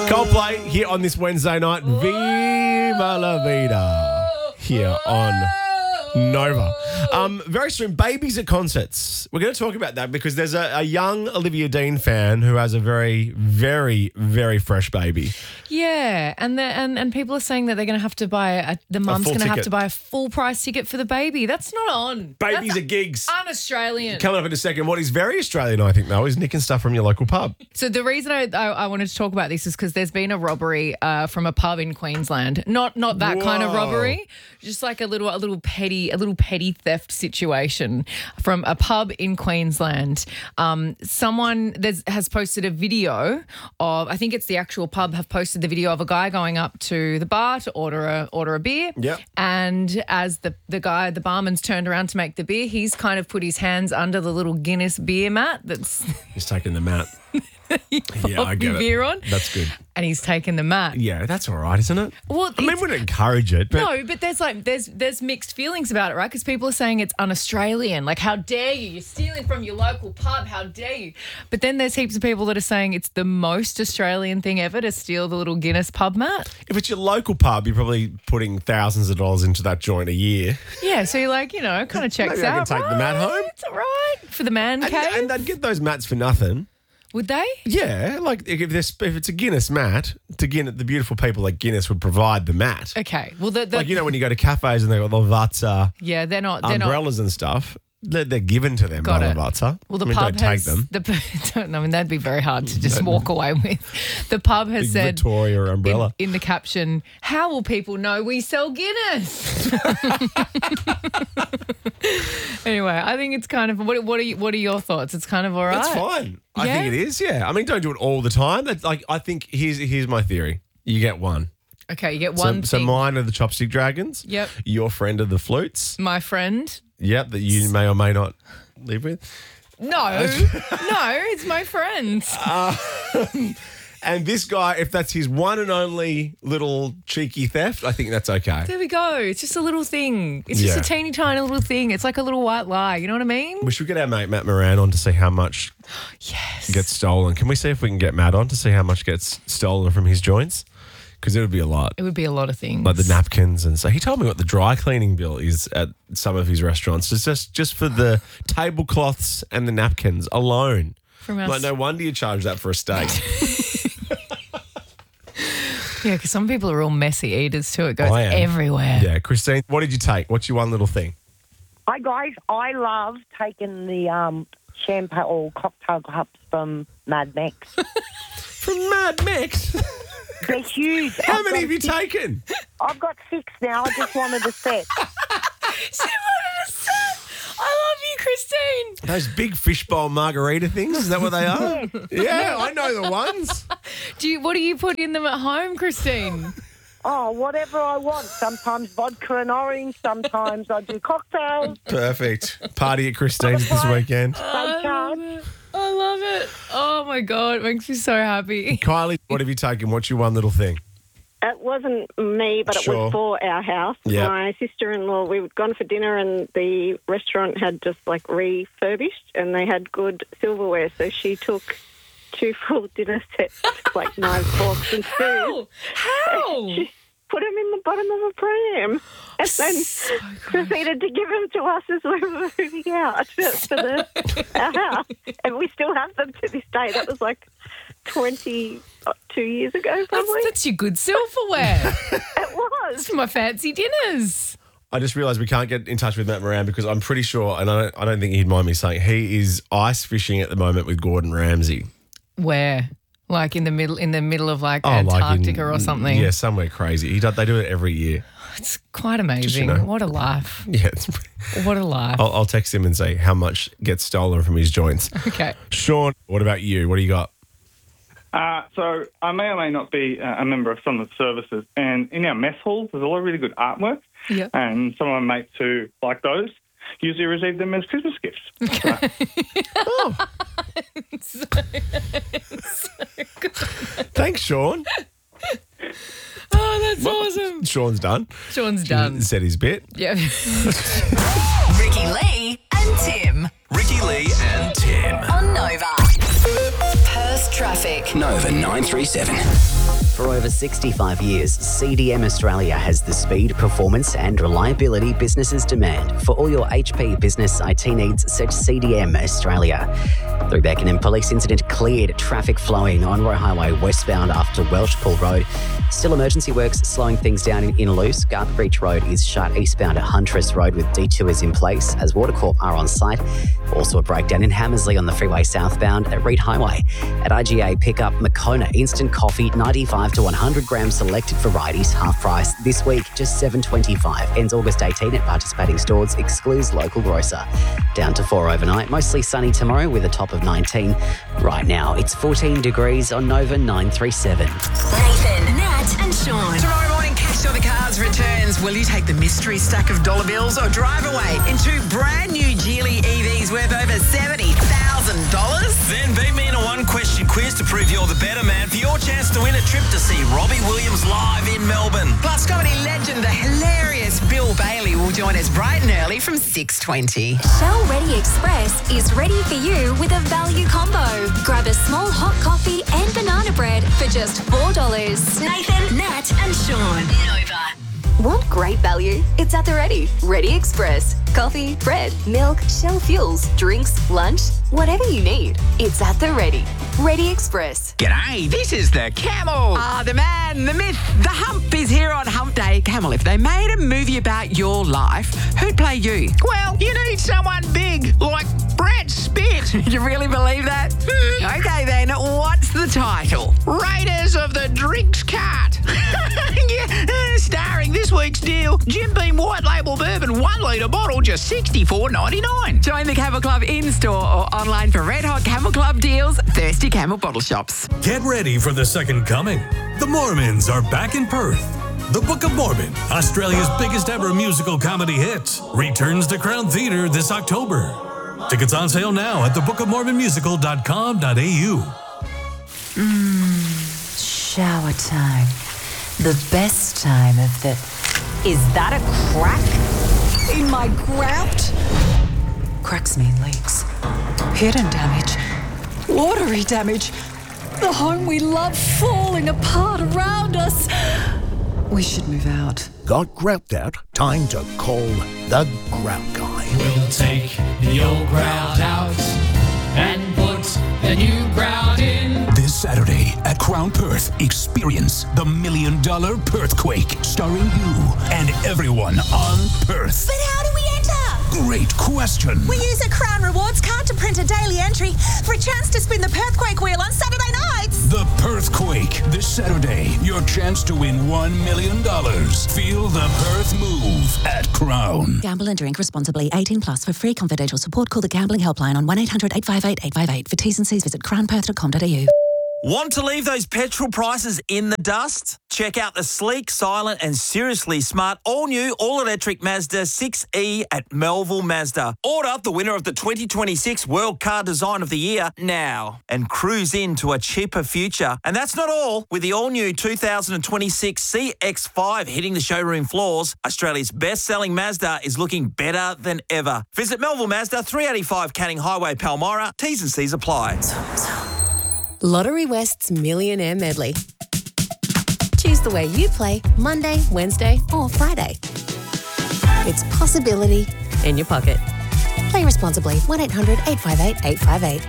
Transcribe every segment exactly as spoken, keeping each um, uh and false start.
Coldplay here on this Wednesday night. Viva la vida here on Nova. Um, very soon, babies at concerts. We're going to talk about that because there's a, a young Olivia Dean fan who has a very, very, very fresh baby. Yeah, and the, and and people are saying that they're going to have to buy a, the mum's full going to have ticket. to buy a full price ticket for the baby. That's not on. Babies That's at gigs. un-Australian. Coming up in a second. What is very Australian, I think, though, is nicking stuff from your local pub. So the reason I, I, I wanted to talk about this is because there's been a robbery uh, from a pub in Queensland. Not not that kind of Whoa. robbery, just like a little a little petty a little petty theft situation from a pub in Queensland. Um, someone there's, has posted a video of, I think it's the actual pub, have posted the video of a guy going up to the bar to order a order a beer. Yep. And as the the guy the barman's turned around to make the beer, he's kind of put his hands under the little Guinness beer mat that's He's taking the mat. Yeah, I the get it. beer on. That's good. And he's taken the mat. Yeah, that's all right, isn't it? Well, I mean, it's- we don't encourage it, but No, but there's like there's there's mixed feelings about it, right? Because people are saying it's un-Australian. Like, how dare you? You're stealing from your local pub. How dare you? But then there's heaps of people that are saying it's the most Australian thing ever to steal the little Guinness pub mat. if it's your local pub, you're probably putting thousands of dollars into that joint a year. Yeah, so you're like, you know, kind of checks Maybe I can out. take the mat right, home. It's all right for the man And, cave. and they'd get those mats for nothing. Would they? Yeah, like if, there's, if it's a Guinness mat, to Guinness, the beautiful people like Guinness would provide the mat. Okay. Well, the, the Like, you know, when you go to cafes and they've got Lavazza yeah, they're not. They're not. umbrellas and stuff, they're, they're given to them Got by it. Lavazza. Well, the I mean, pub don't has. take them. The, don't, I mean, that'd be very hard to just walk away with. The pub has Big said Victoria umbrella. in, in the caption, "How will people know we sell Guinness?" Anyway, I think it's kind of. What, what are you, What are your thoughts? It's kind of all right. That's fine. I Yeah? think it is, yeah. I mean, don't do it all the time. That's like, I think here's here's my theory. You get one. Okay, you get So, one so thing. mine are the chopstick dragons. Yep. Your friend are the flutes. My friend. Yep, that you may or may not live with. No, no, it's my friend. And this guy, if that's his one and only little cheeky theft, I think that's okay. There we go. It's just a little thing. It's just Yeah. a teeny tiny little thing. It's like a little white lie. You know what I mean? We should get our mate Matt Moran on to see how much Yes. gets stolen. Can we see if we can get Matt on to see how much gets stolen from his joints? Because it would be a lot. It would be a lot of things. Like the napkins and so he told me what the dry cleaning bill is at some of his restaurants. It's just just for the tablecloths and the napkins alone. From us. Like no wonder you charge that for a steak. Yeah, because some people are all messy eaters too. It goes I am. everywhere. Yeah, Christine, what did you take? What's your one little thing? Hi guys, I love taking the um, champagne or cocktail cups from Mad Max. From Mad Max. They're huge. How I've many got have you six- taken? I've got six now. I just wanted a set. She wanted a set. I love you, Christine. Those big fishbowl margarita things, is that what they are? Yeah, I know the ones. Do you? What do you put in them at home, Christine? Oh, whatever I want. Sometimes vodka and orange. Sometimes I do cocktails. Perfect. Party at Christine's this weekend. They charge. I love it. Oh my God, it makes me so happy. Kylie, what have you taken? What's your one little thing? It wasn't me, but it Sure. was for our house. Yeah. My sister-in-law, we had gone for dinner and the restaurant had just like refurbished and they had good silverware. So she took two full dinner sets, like knives, forks and spoons. How? How? She put them in the bottom of a pram and then So proceeded to give them to us as we were moving out for the, our house. And we still have them to this day. That was like twenty-two years ago, That's, probably. that's your good silverware. It was. For my fancy dinners. I just realised we can't get in touch with Matt Moran because I'm pretty sure, and I don't, I don't think he'd mind me saying, he is ice fishing at the moment with Gordon Ramsay. Where? Like in the middle, in the middle of like Oh, like in- Antarctica or something. Yeah, somewhere crazy. He do, they do it every year. It's quite amazing. know. What a life. Yeah, it's, What a life. I'll, I'll text him and say how much gets stolen from his joints. Okay. Sean, what about you? What do you got? Uh, so I may or may not be uh, a member of some of the services, and in our mess halls, there's a lot of really good artwork, Yeah. and some of my mates who like those usually receive them as Christmas gifts. Thanks, Sean. Oh, that's awesome. Sean's done. Sean's done. Said his bit. Yeah. Ricky Lee and Tim. Ricky Lee and Tim. On Nova. Perth traffic. Nova nine three seven. For over sixty-five years, C D M Australia has the speed, performance and reliability businesses demand. For all your H P business I T needs, search C D M Australia. Through Beckenham, police incident cleared, traffic flowing on Roy Highway westbound after Welshpool Road. Still emergency works slowing things down in Inaloos. Garber Beach Road is shut eastbound at Huntress Road with detours in place as Watercorp are on site. Also a breakdown in Hammersley on the freeway southbound at Reed Highway. At I G A, pick up Moccona Instant Coffee, ninety-five to one hundred grams selected varieties, half price. This week, just seven twenty-five. Ends August eighteenth at participating stores, excludes local grocer. Down to four overnight, mostly sunny tomorrow with a top of nineteen. Right now, it's fourteen degrees on Nova nine three seven. Nathan, Nat and Sean. Tomorrow morning, Cash on the Cards returns. Will you take the mystery stack of dollar bills or drive away in two brand new Geely E Vs worth over seventy thousand dollars? Then beat me in a one-question quiz to prove you're the better man for your chance to win a trip to see Robbie Williams live in Melbourne. Plus, comedy legend, the hilarious Bill Bailey will join us bright and early from six twenty. Shell Ready Express is ready for you with a value combo. Grab a small hot coffee and banana bread for just four dollars. Nathan, Nat and Sean. Nova. Want great value? It's at the Ready. Ready Express. Coffee, bread, milk, Shell fuels, drinks, lunch, whatever you need. It's at the Ready. Ready Express. G'day, this is the Camel. Ah, the man, the myth, the hump is here on Hump Day. Camel, if they made a movie about your life, who'd play you? Well, you need someone big, like Brad Pitt. You really believe that? Okay then, what's the title? Raiders of the Drinks Cart. Yeah, uh, starring this week's deal, Jim Beam White Label Bourbon, one litre bottle, just sixty-four ninety-nine. Join the Camel Club in-store or online for Red Hot Camel Club deals, Thirsty Camel bottle shops. Get ready for the second coming. The Mormons are back in Perth. The Book of Mormon, Australia's biggest ever musical comedy hit, returns to Crown Theatre this October. Tickets on sale now at the book of mormon musical dot com dot a u. Mmm, shower time. The best time of the... Is that a crack in my grout? Cracks mean leaks. Hidden damage. Watery damage. The home we love falling apart around us. We should move out. Got grout out? Time to call the Grout Guy. We'll take the old grout out and put the new grout in. This Saturday at Crown Perth, experience the Million Dollar Perthquake, starring you and everyone on Perth. But how do we enter? Great question. We use a Crown Rewards card to print a daily entry for a chance to spin the Perthquake wheel on Saturday nights. The Perthquake, this Saturday. Your chance to win one million dollars. Feel the Perth move at Crown. Gamble and drink responsibly. eighteen plus. For free confidential support, call the Gambling Helpline on one eight hundred eight five eight eight five eight. For T's and C's, visit crown perth dot com dot a u. Want to leave those petrol prices in the dust? Check out the sleek, silent and seriously smart all-new, all-electric Mazda six E at Melville Mazda. Order the winner of the twenty twenty-six World Car Design of the Year now and cruise into a cheaper future. And that's not all. With the all-new two thousand twenty-six C X five hitting the showroom floors, Australia's best-selling Mazda is looking better than ever. Visit Melville Mazda, three eighty-five Canning Highway, Palmyra. T's and C's apply. Lottery West's Millionaire Medley. Choose the way you play Monday, Wednesday or Friday. It's possibility in your pocket. Play responsibly. one eight hundred eight five eight eight five eight.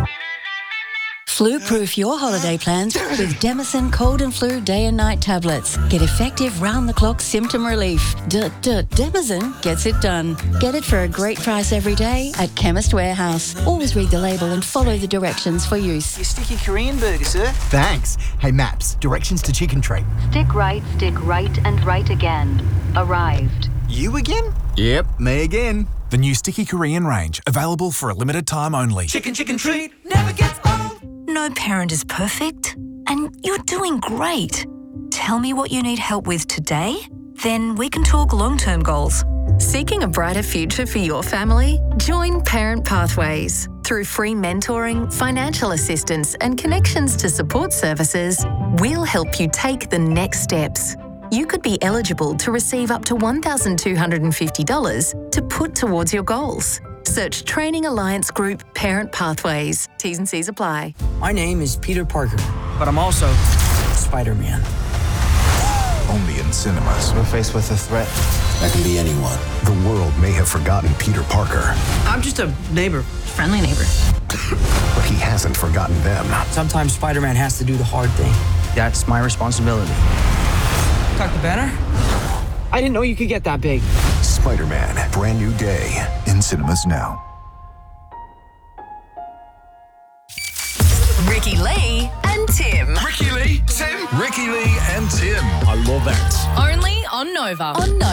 Flu-proof your holiday plans with Demison Cold and Flu Day and Night tablets. Get effective round-the-clock symptom relief. D-d- Demison gets it done. Get it for a great price every day at Chemist Warehouse. Always read the label and follow the directions for use. Your sticky Korean burger, sir. Thanks. Hey, Maps, directions to Chicken Treat. Stick right, stick right and right again. Arrived. You again? Yep, me again. The new Sticky Korean range, available for a limited time only. Chicken, chicken treat, never gets old. No parent is perfect, and you're doing great. Tell me what you need help with today, then we can talk long-term goals. Seeking a brighter future for your family? Join Parent Pathways. Through free mentoring, financial assistance, and connections to support services, we'll help you take the next steps. You could be eligible to receive up to one thousand two hundred fifty dollars to put towards your goals. Search Training Alliance Group Parent Pathways. T's and C's apply. My name is Peter Parker, but I'm also Spider-Man. Only in cinemas. We're faced with a threat. That can be anyone. The world may have forgotten Peter Parker, I'm just a neighbor. Friendly neighbor. but he hasn't forgotten them. Sometimes Spider-Man has to do the hard thing. That's my responsibility. Doctor Banner? I didn't know you could get that big. Spider-Man, brand new day in cinemas now. Ricky Lee and Tim. Ricky Lee, Tim. Ricky Lee and Tim. I love that. Only on Nova. On Nova.